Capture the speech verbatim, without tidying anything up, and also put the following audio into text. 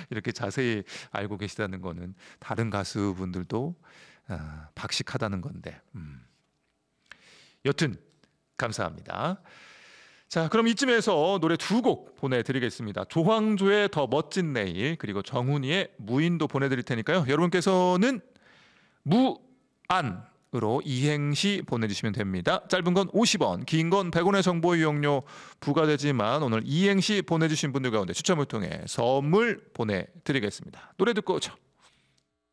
이렇게 자세히 알고 계시다는 거는 다른 가수분들도 아, 박식하다는 건데. 음. 여튼 감사합니다. 자, 그럼 이쯤에서 노래 두 곡 보내드리겠습니다. 조황조의 더 멋진 내일, 그리고 정훈이의 무인도 보내드릴 테니까요. 여러분께서는 무안으로 이행시 보내주시면 됩니다. 짧은 건 오십 원, 긴 건 백 원의 정보 이용료 부과되지만 오늘 이행시 보내주신 분들 가운데 추첨을 통해 선물 보내드리겠습니다. 노래 듣고 오죠.